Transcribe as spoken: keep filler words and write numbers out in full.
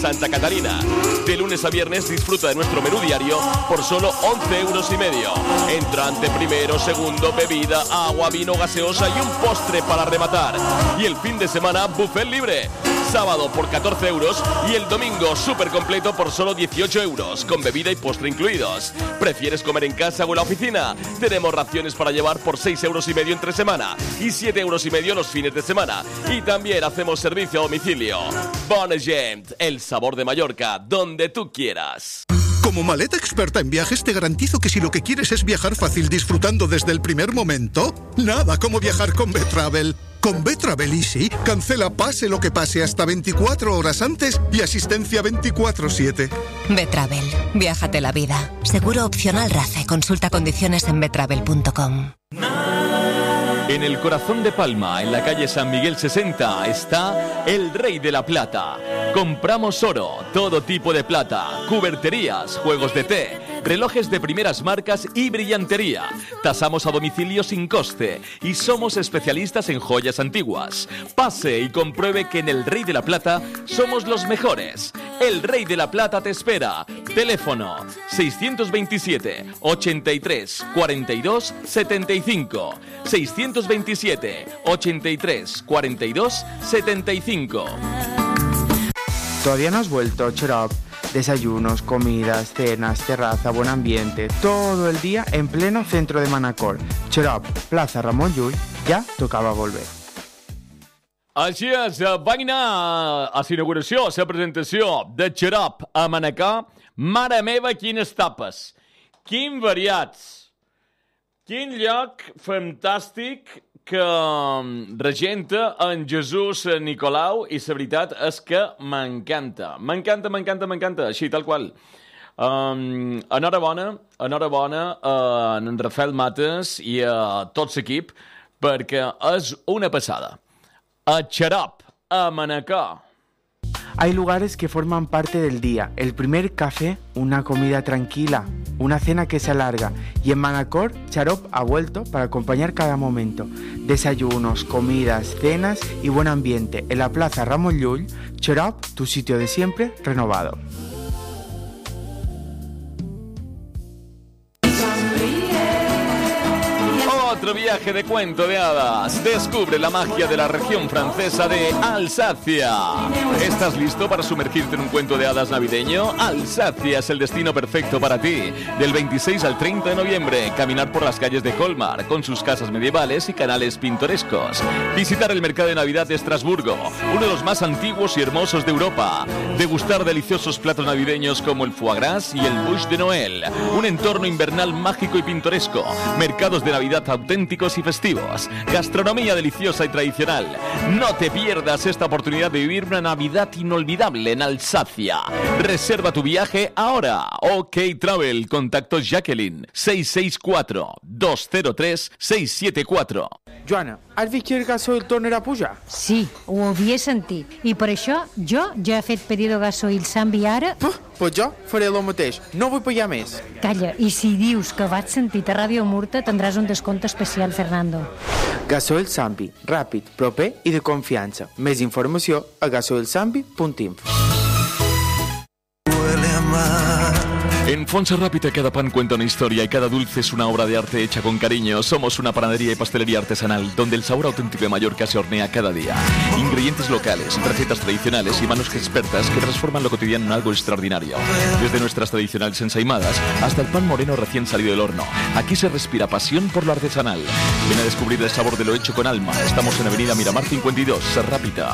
Santa Catarina. De lunes a viernes disfruta de nuestro menú diario por solo once euros y medio. Entrante primero, segundo, bebida, agua, vino, gaseosa y un postre para rematar. Y el fin de semana, buffet libre. Sábado por catorce euros y el domingo súper completo por solo dieciocho euros, con bebida y postre incluidos. ¿Prefieres comer en casa o en la oficina? Tenemos raciones para llevar por seis euros y medio entre semana y siete euros y medio los fines de semana. Y también hacemos servicio a domicilio. Bona Gent, el sabor de Mallorca, donde tú quieras. Como maleta experta en viajes, te garantizo que si lo que quieres es viajar fácil disfrutando desde el primer momento, nada como viajar con B-Travel. Con B-Travel Easy, cancela pase lo que pase hasta veinticuatro horas antes y asistencia veinticuatro siete. B-Travel, viájate la vida. Seguro opcional RACE. Consulta condiciones en betravel punto com. En el corazón de Palma, en la calle San Miguel sesenta, está el Rey de la Plata. Compramos oro, todo tipo de plata, cuberterías, juegos de té, relojes de primeras marcas y brillantería. Tasamos a domicilio sin coste y somos especialistas en joyas antiguas. Pase y compruebe que en el Rey de la Plata somos los mejores. El Rey de la Plata te espera. Teléfono seiscientos veintisiete, ochenta y tres, cuarenta y dos, setenta y cinco. seiscientos veintisiete, ochenta y tres, cuarenta y dos, setenta y cinco. ¿Todavía no has vuelto, Chorop? Desayunos, comidas, cenas, terraza, buen ambiente, todo el día en pleno centro de Manacor. Chorop, Plaza Ramon Llull, ja tocava volver. Així és, va anar a l'inauguració, a la presentació de Xarop a Manacor. Mare meva, quines tapes, quin variats, quin lloc fantàstic que regenta en Jesús Nicolau, i la veritat és que m'encanta, m'encanta, m'encanta, m'encanta, així, tal qual. Um, enhorabona, enhorabona a en Rafael Mates i a tot l'equip, perquè és una passada. A Xarop, a Manacor. Hay lugares que forman parte del día. El primer café, una comida tranquila, una cena que se alarga. Y en Manacor, Xarop ha vuelto para acompañar cada momento. Desayunos, comidas, cenas y buen ambiente. En la Plaza Ramon Llull, Xarop, tu sitio de siempre, renovado. Otro viaje de cuento de hadas. Descubre la magia de la región francesa de Alsacia. ¿Estás listo para sumergirte en un cuento de hadas navideño? Alsacia es el destino perfecto para ti. Del veintiséis al treinta de noviembre, caminar por las calles de Colmar, con sus casas medievales y canales pintorescos. Visitar el mercado de Navidad de Estrasburgo, uno de los más antiguos y hermosos de Europa. Degustar deliciosos platos navideños como el foie gras y el bûche de Noël. Un entorno invernal mágico y pintoresco. Mercados de Navidad auténticos y festivos, gastronomía deliciosa y tradicional. No te pierdas esta oportunidad de vivir una Navidad inolvidable en Alsacia. Reserva tu viaje ahora. OK Travel, contacto Jacqueline, seis seis cuatro, dos cero tres, seis siete cuatro. Joana, has vist que el gasoil tornarà a pujar? Sí, ho havia sentit. I per això jo ja he fet pedido gasoil Sambi ara... Puh, pues jo faré el mateix. No vull pagar més. Calla, i si dius que vaig sentit a Ràdio Murta tindràs un descompte especial, Fernando. Gasoil Sambi, ràpid, proper i de confiança. Més informació a gasoil sambi punt info. En Fonsa Rápida cada pan cuenta una historia y cada dulce es una obra de arte hecha con cariño. Somos una panadería y pastelería artesanal donde el sabor auténtico de Mallorca se hornea cada día. Ingredientes locales, recetas tradicionales y manos expertas que transforman lo cotidiano en algo extraordinario. Desde nuestras tradicionales ensaimadas hasta el pan moreno recién salido del horno. Aquí se respira pasión por lo artesanal. Ven a descubrir el sabor de lo hecho con alma. Estamos en Avenida Miramar cincuenta y dos, Rápida.